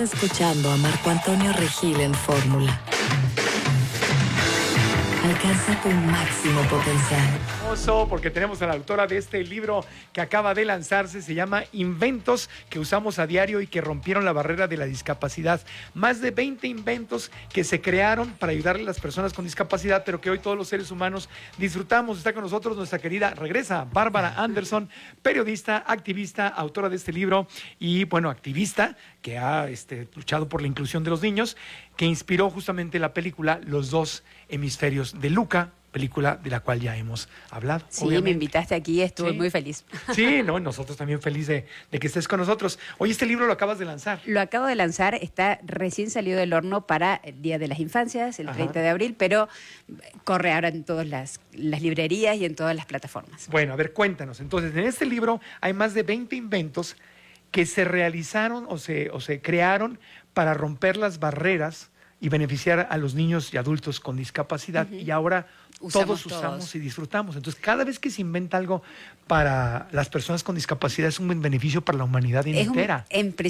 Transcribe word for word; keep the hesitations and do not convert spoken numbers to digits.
escuchando a Marco Antonio Regil en Fórmula. Alcanza tu máximo potencial. Porque tenemos a la autora de este libro que acaba de lanzarse, se llama Inventos que usamos a diario y que rompieron la barrera de la discapacidad. Más de veinte inventos que se crearon para ayudarle a las personas con discapacidad, pero que hoy todos los seres humanos disfrutamos. Está con nosotros nuestra querida, regresa, Bárbara Anderson, periodista, activista, autora de este libro y, bueno, activista que ha este, luchado por la inclusión de los niños, que inspiró justamente la película Los dos hemisferios de Luca, película de la cual ya hemos hablado. Sí, obviamente. Me invitaste aquí, estuve Sí. muy feliz. Sí, no, nosotros también felices de, de que estés con nosotros. Oye, este libro lo acabas de lanzar. Lo acabo de lanzar, está recién salido del horno para el Día de las Infancias, el Ajá. treinta de abril, pero corre ahora en todas las, las librerías y en todas las plataformas. Bueno, a ver, cuéntanos. Entonces, en este libro hay más de veinte inventos que se realizaron o se, o se crearon para romper las barreras y beneficiar a los niños y adultos con discapacidad. Uh-huh. Y ahora usamos todos usamos todos. y disfrutamos. Entonces, cada vez que se inventa algo para las personas con discapacidad es un buen beneficio para la humanidad Es entera. Un, en